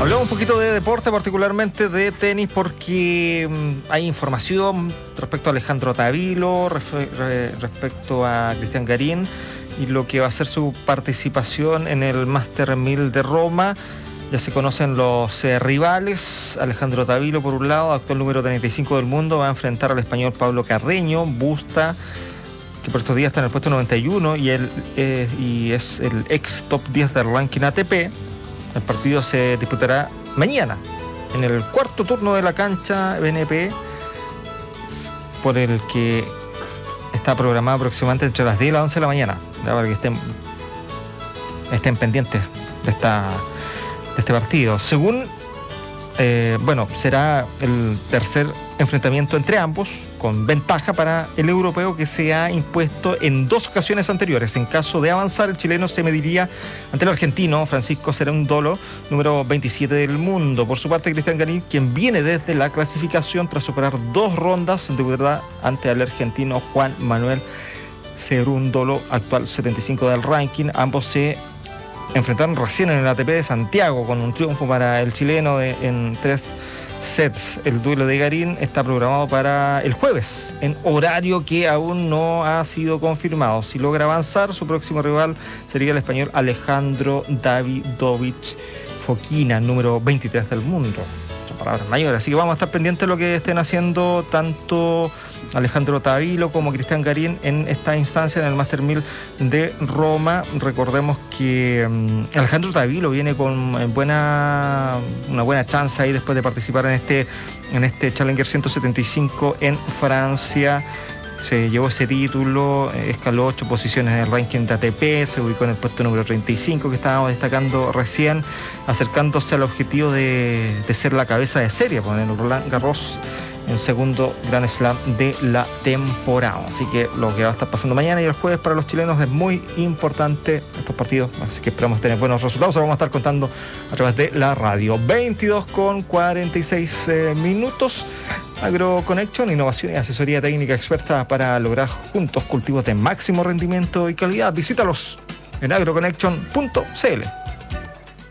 Hablamos un poquito de deporte, particularmente de tenis, porque hay información respecto a Alejandro Tavilo, respecto a Cristian Garín y lo que va a ser su participación en el Master 1000 de Roma. Ya se conocen los rivales. Alejandro Tavilo, por un lado, actual número 35 del mundo, va a enfrentar al español Pablo Carreño Busta, que por estos días está en el puesto 91 y es el ex top 10 del ranking ATP. El partido se disputará mañana, en el cuarto turno de la cancha BNP, por el que está programado aproximadamente entre las 10 y las 11 de la mañana, para que estén pendientes de este partido. Según, será el tercer enfrentamiento entre ambos, con ventaja para el europeo, que se ha impuesto en 2 ocasiones anteriores. En caso de avanzar, el chileno se mediría ante el argentino Francisco Cerúndolo, número 27 del mundo. Por su parte, Cristian Garín, quien viene desde la clasificación tras superar 2 rondas, debutará ante el argentino Juan Manuel Cerúndolo, actual 75 del ranking. Ambos se enfrentaron recién en el ATP de Santiago, con un triunfo para el chileno en 3 sets. El duelo de Garín está programado para el jueves, en horario que aún no ha sido confirmado. Si logra avanzar, su próximo rival sería el español Alejandro Davidovich Fokina, número 23 del mundo. Son palabras mayores, así que vamos a estar pendientes de lo que estén haciendo tanto Alejandro Tavilo como Cristian Garín en esta instancia, en el Master 1000 de Roma. Recordemos que Alejandro Tavilo viene con una buena chance ahí después de participar en este Challenger 175 en Francia. Se llevó ese título, escaló 8 posiciones en el ranking de ATP, se ubicó en el puesto número 35 que estábamos destacando recién, acercándose al objetivo de ser la cabeza de serie, poner Roland Garros en segundo Grand Slam de la temporada. Así que lo que va a estar pasando mañana y el jueves para los chilenos es muy importante, estos partidos, así que esperamos tener buenos resultados. Lo vamos a estar contando a través de la radio. 22:46 minutos. AgroConnection, innovación y asesoría técnica experta para lograr juntos cultivos de máximo rendimiento y calidad. Visítalos en agroconnection.cl.